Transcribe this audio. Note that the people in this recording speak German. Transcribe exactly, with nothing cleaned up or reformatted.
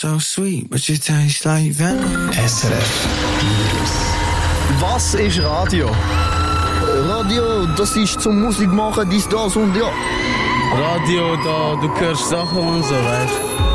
so sweet, but you taste like venom. S R F News. Was ist Radio? Radio, das ist zum Musik machen, dies, das und ja. Radio, da du hörst Sachen und so, weißt du.